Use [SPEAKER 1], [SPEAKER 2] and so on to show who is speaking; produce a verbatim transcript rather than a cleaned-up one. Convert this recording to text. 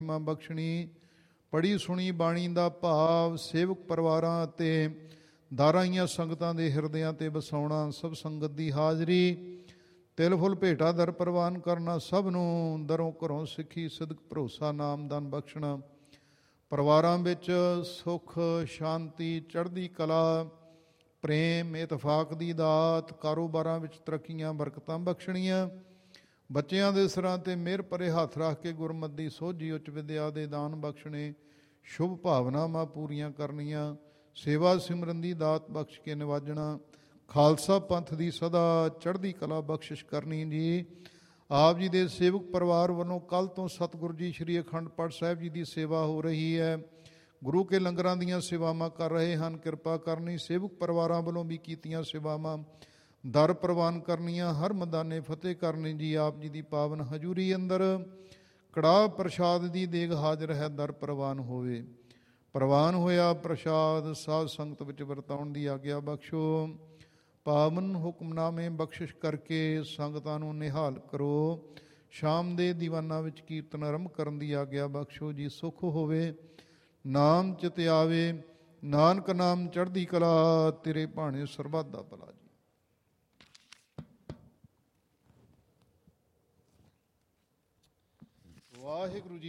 [SPEAKER 1] ਮਾਂ ਬਖਸ਼ਣੀ। ਪੜ੍ਹੀ ਸੁਣੀ ਬਾਣੀ ਦਾ ਭਾਵ ਸੇਵਕ ਪਰਿਵਾਰਾਂ ਅਤੇ ਦਾਰਾਈਆਂ ਸੰਗਤਾਂ ਦੇ ਹਿਰਦਿਆਂ 'ਤੇ ਵਸਾਉਣਾ। ਸਭ ਸੰਗਤ ਦੀ ਹਾਜ਼ਰੀ, ਤਿਲ ਫੁੱਲ ਭੇਟਾ ਦਰ ਪ੍ਰਵਾਨ ਕਰਨਾ। ਸਭ ਨੂੰ ਦਰੋਂ ਘਰੋਂ ਸਿੱਖੀ ਸਿਦਕ ਭਰੋਸਾ ਨਾਮਦਾਨ ਬਖਸ਼ਣਾ। ਪਰਿਵਾਰਾਂ ਵਿੱਚ ਸੁੱਖ ਸ਼ਾਂਤੀ ਚੜ੍ਹਦੀ ਕਲਾ ਪ੍ਰੇਮ ਇਤਫਾਕ ਦੀ ਦਾਤ, ਕਾਰੋਬਾਰਾਂ ਵਿੱਚ ਤਰੱਕੀਆਂ ਬਰਕਤਾਂ ਬਖਸ਼ਣੀਆਂ। ਬੱਚਿਆਂ ਦੇ ਸਿਰਾਂ 'ਤੇ ਮਿਹਰ ਭਰੇ ਹੱਥ ਰੱਖ ਕੇ ਗੁਰਮਤਿ ਦੀ ਸੋਝੀ ਉੱਚ ਵਿਦਿਆ ਦੇ ਦਾਨ ਬਖਸ਼ਣੇ। ਸ਼ੁਭ ਭਾਵਨਾਵਾਂ ਪੂਰੀਆਂ ਕਰਨੀਆਂ। ਸੇਵਾ ਸਿਮਰਨ ਦੀ ਦਾਤ ਬਖਸ਼ ਕੇ ਨਿਵਾਜਣਾ। ਖਾਲਸਾ ਪੰਥ ਦੀ ਸਦਾ ਚੜ੍ਹਦੀ ਕਲਾ ਬਖਸ਼ਿਸ਼ ਕਰਨੀ ਜੀ। ਆਪ ਜੀ ਦੇ ਸੇਵਕ ਪਰਿਵਾਰ ਵੱਲੋਂ ਕੱਲ੍ਹ ਤੋਂ ਸਤਿਗੁਰੂ ਜੀ ਸ਼੍ਰੀ ਅਖੰਡ ਪਾਠ ਸਾਹਿਬ ਜੀ ਦੀ ਸੇਵਾ ਹੋ ਰਹੀ ਹੈ। ਗੁਰੂ ਕੇ ਲੰਗਰਾਂ ਦੀਆਂ ਸੇਵਾਵਾਂ ਕਰ ਰਹੇ ਹਨ। ਕਿਰਪਾ ਕਰਨੀ। ਸੇਵਕ ਪਰਿਵਾਰਾਂ ਵੱਲੋਂ ਵੀ ਕੀਤੀਆਂ ਸੇਵਾਵਾਂ ਦਰ ਪ੍ਰਵਾਨ ਕਰਨੀਆਂ। ਹਰ ਮੈਦਾਨੇ ਫਤਿਹ ਕਰਨੀ ਜੀ। ਆਪ ਜੀ ਦੀ ਪਾਵਨ ਹਜ਼ੂਰੀ ਅੰਦਰ ਕੜਾਹ ਪ੍ਰਸ਼ਾਦ ਦੀ ਦੇਗ ਹਾਜ਼ਰ ਹੈ, ਦਰ ਪ੍ਰਵਾਨ ਹੋਵੇ। ਪ੍ਰਵਾਨ ਹੋਇਆ ਪ੍ਰਸ਼ਾਦ ਸਾਧ ਸੰਗਤ ਵਿੱਚ ਵਰਤਾਉਣ ਦੀ ਆਗਿਆ ਬਖਸ਼ੋ। ਪਾਵਨ ਹੁਕਮਨਾਮੇ ਬਖਸ਼ਿਸ਼ ਕਰਕੇ ਸੰਗਤਾਂ ਨੂੰ ਨਿਹਾਲ ਕਰੋ। ਸ਼ਾਮ ਦੇ ਦੀਵਾਨਾਂ ਵਿੱਚ ਕੀਰਤਨ ਆਰੰਭ ਕਰਨ ਦੀ ਆਗਿਆ ਬਖਸ਼ੋ ਜੀ। ਸੁੱਖ ਹੋਵੇ, ਨਾਮ ਚਿਤ ਆਵੇ, ਨਾਨਕ ਨਾਮ ਚੜ੍ਹਦੀ ਕਲਾ, ਤੇਰੇ ਭਾਣੇ ਸਰਬੱਤ ਦਾ ਭਲਾ ਜੀ। ਵਾਹਿਗੁਰੂ ਜੀ